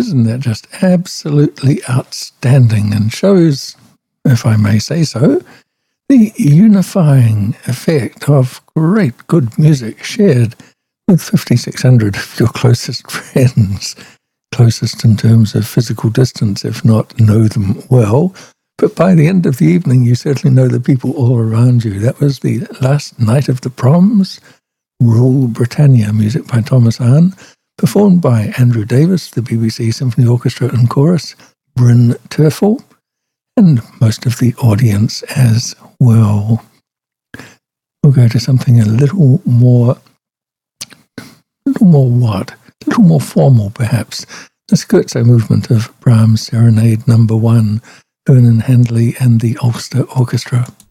isn't that just absolutely outstanding and shows, if I may say so, the unifying effect of great good music shared with 5,600 of your closest friends, closest in terms of physical distance, if not know them well. But by the end of the evening, you certainly know the people all around you. That was the last night of the Proms, Rule Britannia, music by Thomas Arne, performed by Andrew Davis, the BBC Symphony Orchestra and Chorus, Bryn Terfel, and most of the audience as well. We'll go to something a little more formal, perhaps. The Scherzo movement of Brahms' Serenade No. 1, Vernon Handley and the Ulster Orchestra.